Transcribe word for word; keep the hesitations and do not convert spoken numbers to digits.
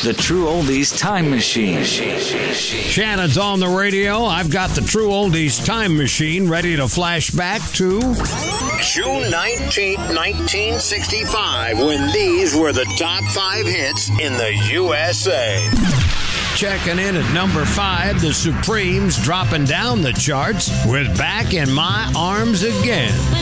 The True Oldies Time Machine. Shannon's on the radio. I've got the True Oldies Time Machine ready to flash back to June nineteenth, nineteen sixty-five, when these were the top five hits in the U S A. Checking in at number five, the Supremes dropping down the charts with Back in My Arms Again.